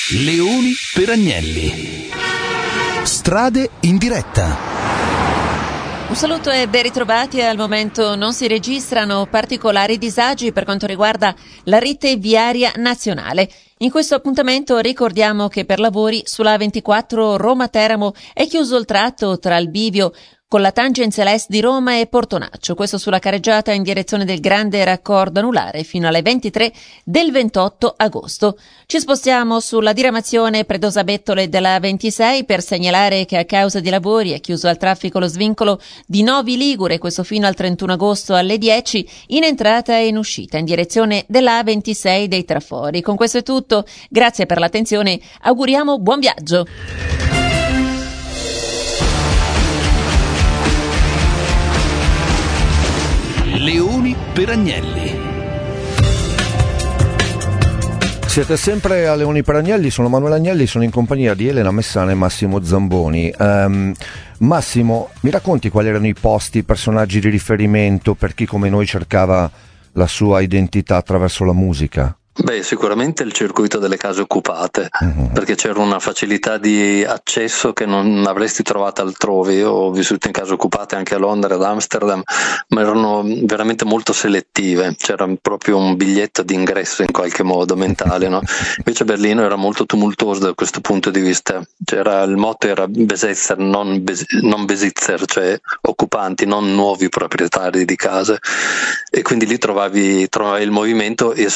Leoni per Agnelli. Strade in diretta. Un saluto e ben ritrovati. Al momento non si registrano particolari disagi per quanto riguarda la rete viaria nazionale. In questo appuntamento ricordiamo che per lavori sulla A24 Roma-Teramo è chiuso il tratto tra il bivio con la tangenziale est di Roma e Portonaccio, questo sulla carreggiata in direzione del grande raccordo anulare fino alle 23 del 28 agosto. Ci spostiamo sulla diramazione Predosa-Bettole della 26 per segnalare che a causa di lavori è chiuso al traffico lo svincolo di Novi Ligure, questo fino al 31 agosto alle 10 in entrata e in uscita in direzione della A26 dei Trafori. Con questo è tutto, grazie per l'attenzione, auguriamo buon viaggio. Leoni per Agnelli. Siete sempre a Leoni per Agnelli, sono Manuel Agnelli, sono in compagnia di Elena Messana e Massimo Zamboni. Massimo, mi racconti quali erano i posti, i personaggi di riferimento per chi come noi cercava la sua identità attraverso la musica? Beh, sicuramente il circuito delle case occupate, perché c'era una facilità di accesso che non avresti trovato altrove. Io ho vissuto in case occupate anche a Londra, ad Amsterdam, ma erano veramente molto selettive, c'era proprio un biglietto d'ingresso in qualche modo mentale, no? Invece Berlino era molto tumultuoso da questo punto di vista. Il motto era Besitzer, non Besitzer, cioè occupanti, non nuovi proprietari di case, e quindi lì trovavi il movimento, e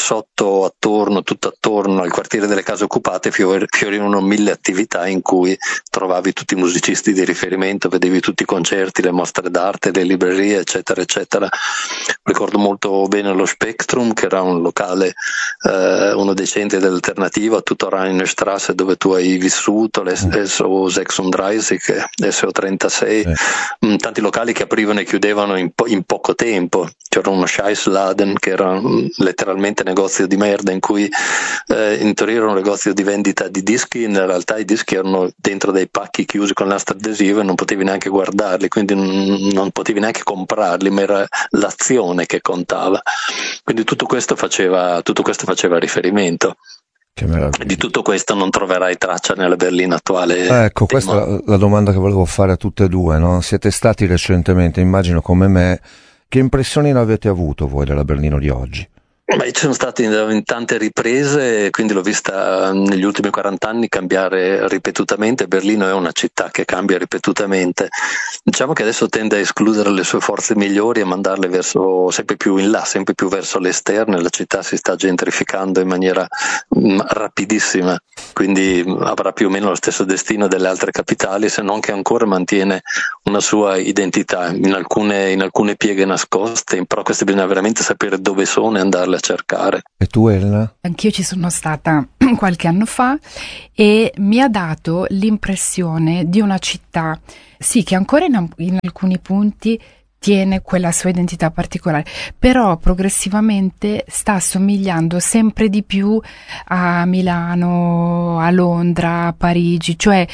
tutto attorno al quartiere delle case occupate fiorivano 1000 attività in cui trovavi tutti i musicisti di riferimento, vedevi tutti i concerti, le mostre d'arte, le librerie, eccetera eccetera. Ricordo molto bene lo Spectrum, che era un locale, uno dei centri dell'alternativa, tutto Rheinstrasse, dove tu hai vissuto, SO 36, SO 36, tanti locali che aprivano e chiudevano in poco tempo. C'era uno Scheissladen che era letteralmente negozio di merda, in cui in teoria era un negozio di vendita di dischi, in realtà i dischi erano dentro dei pacchi chiusi con nastro adesivo e non potevi neanche guardarli, quindi non potevi neanche comprarli, ma era l'azione che contava. Quindi tutto questo faceva riferimento. Che meraviglia. Di tutto questo non troverai traccia nella Berlino attuale. Ecco, questa è la domanda che volevo fare a tutte e due, no? Siete stati recentemente, immagino come me, che impressioni ne avete avuto voi della Berlino di oggi? Beh, ci sono stati in tante riprese, quindi l'ho vista negli ultimi 40 anni cambiare ripetutamente. Berlino è una città che cambia ripetutamente. Diciamo che adesso tende a escludere le sue forze migliori e mandarle verso sempre più in là, sempre più verso l'esterno. La città si sta gentrificando in maniera rapidissima, quindi avrà più o meno lo stesso destino delle altre capitali, se non che ancora mantiene una sua identità in alcune pieghe nascoste, però queste bisogna veramente sapere dove sono e andarle a cercare. E tu, Elena? Anch'io ci sono stata qualche anno fa e mi ha dato l'impressione di una città, sì, che ancora in alcuni punti tiene quella sua identità particolare, però progressivamente sta assomigliando sempre di più a Milano, a Londra, a Parigi, cioè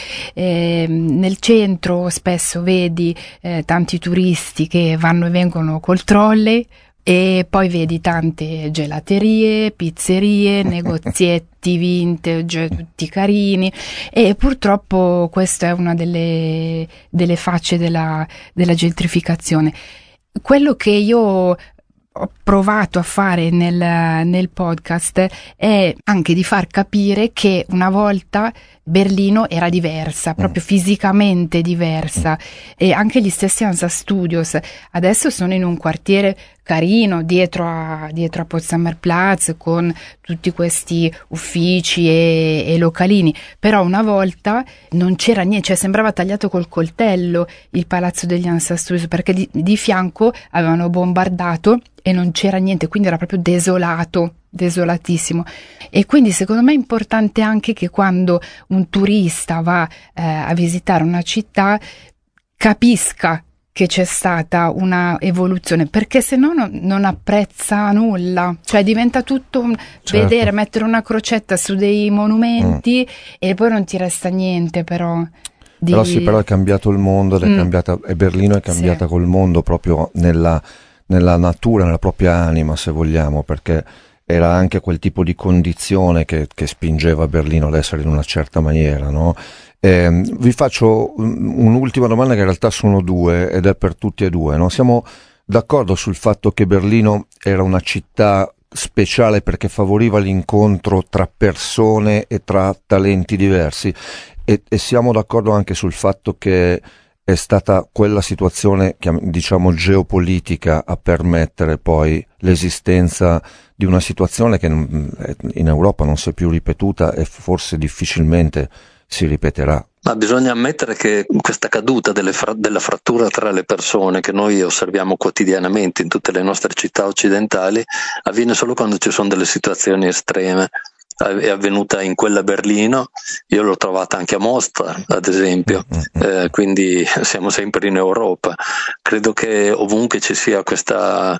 nel centro spesso vedi tanti turisti che vanno e vengono col trolley, e poi vedi tante gelaterie, pizzerie, negozietti vintage, tutti carini, e purtroppo questa è una delle facce della gentrificazione. Quello che io ho provato a fare nel podcast è anche di far capire che una volta Berlino era diversa, proprio fisicamente diversa, e anche gli stessi Hansa Studios adesso sono in un quartiere carino dietro a Potsdamer Platz con tutti questi uffici e localini, però una volta non c'era niente, cioè sembrava tagliato col coltello il palazzo degli Hansa Studios, perché di fianco avevano bombardato e non c'era niente, quindi era proprio desolatissimo. E quindi secondo me è importante anche che quando un turista va a visitare una città capisca che c'è stata una evoluzione, perché se no non apprezza nulla, cioè diventa tutto vedere, mettere una crocetta su dei monumenti e poi non ti resta niente. Però è cambiato il mondo ed è cambiata, e Berlino è cambiata col mondo proprio nella natura, nella propria anima, se vogliamo, perché era anche quel tipo di condizione che spingeva Berlino ad essere in una certa maniera, no? Vi faccio un'ultima domanda, che in realtà sono due, ed è per tutti e due, no? Siamo d'accordo sul fatto che Berlino era una città speciale perché favoriva l'incontro tra persone e tra talenti diversi, e siamo d'accordo anche sul fatto che è stata quella situazione, diciamo, geopolitica a permettere poi l'esistenza di una situazione che in Europa non si è più ripetuta e forse difficilmente si ripeterà. Ma bisogna ammettere che questa caduta della frattura tra le persone, che noi osserviamo quotidianamente in tutte le nostre città occidentali, avviene solo quando ci sono delle situazioni estreme. È avvenuta in quella Berlino, io l'ho trovata anche a Mostar, ad esempio, quindi siamo sempre in Europa. Credo che ovunque ci sia questa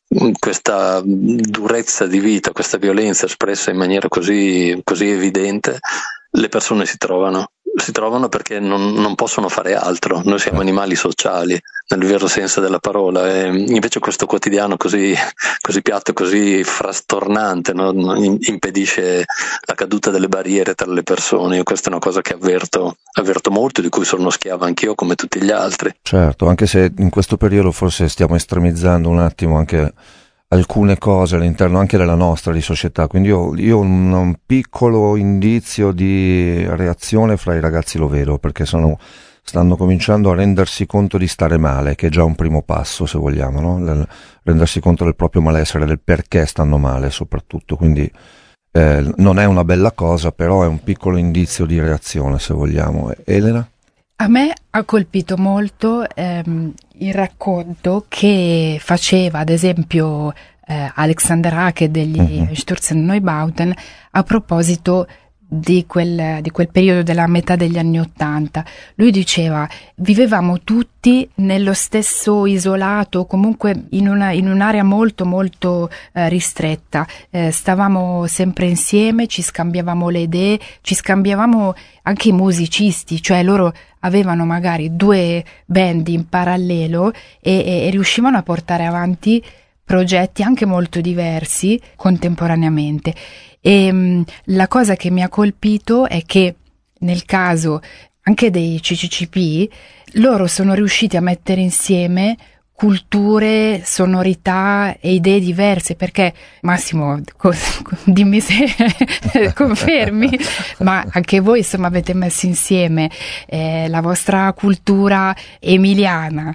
durezza di vita, questa violenza espressa in maniera così evidente, le persone si trovano perché non possono fare altro. Noi siamo animali sociali nel vero senso della parola, e invece questo quotidiano così piatto, così frastornante, no? Impedisce la caduta delle barriere tra le persone. Io questa è una cosa che avverto molto, di cui sono schiavo anch'io come tutti gli altri. Certo, anche se in questo periodo forse stiamo estremizzando un attimo anche alcune cose all'interno anche della nostra di società, quindi io un piccolo indizio di reazione fra i ragazzi lo vedo, perché stanno cominciando a rendersi conto di stare male, che è già un primo passo, se vogliamo, no? Rendersi conto del proprio malessere, del perché stanno male soprattutto, quindi non è una bella cosa, però è un piccolo indizio di reazione, se vogliamo. Elena? A me ha colpito molto il racconto che faceva, ad esempio, Alexander Hake degli Sturzen und Neubauten a proposito di quel periodo della metà degli anni '80. Lui diceva: vivevamo tutti nello stesso isolato, comunque in un'area molto molto ristretta, stavamo sempre insieme, ci scambiavamo le idee, ci scambiavamo anche i musicisti, cioè loro avevano magari due band in parallelo e riuscivano a portare avanti progetti anche molto diversi contemporaneamente. E la cosa che mi ha colpito è che nel caso anche dei CCCP loro sono riusciti a mettere insieme culture, sonorità e idee diverse, perché Massimo, dimmi se confermi, ma anche voi insomma avete messo insieme la vostra cultura emiliana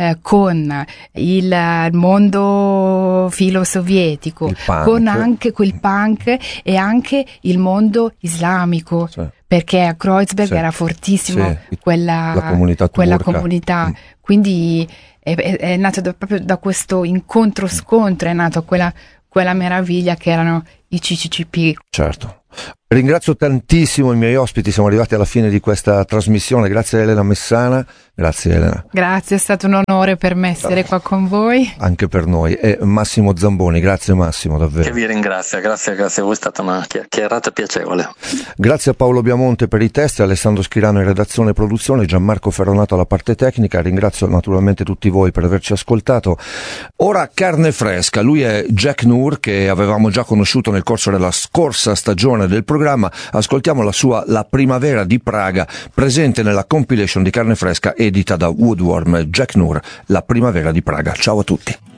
con il mondo filo-sovietico, con anche quel punk e anche il mondo islamico. Sì. Perché a Kreuzberg era fortissimo quella comunità. Quindi è nato proprio da questo incontro-scontro, è nato quella meraviglia che erano i CCCP. Certo. Ringrazio tantissimo i miei ospiti, siamo arrivati alla fine di questa trasmissione. Grazie a Elena Messana. Grazie Elena. Grazie, è stato un onore per me essere qua con voi. Anche per noi. E Massimo Zamboni, grazie Massimo, davvero. Che vi ringrazio, grazie a voi, è stata una chiacchierata piacevole. Grazie a Paolo Biamonte per i testi, Alessandro Schirano in redazione e produzione, Gianmarco Ferronato alla parte tecnica. Ringrazio naturalmente tutti voi per averci ascoltato. Ora carne fresca, lui è Jack Noor, che avevamo già conosciuto nel corso della scorsa stagione del programma. Ascoltiamo la sua La primavera di Praga, presente nella compilation di Carne Fresca edita da Woodworm. Jack Noor, La primavera di Praga. Ciao a tutti.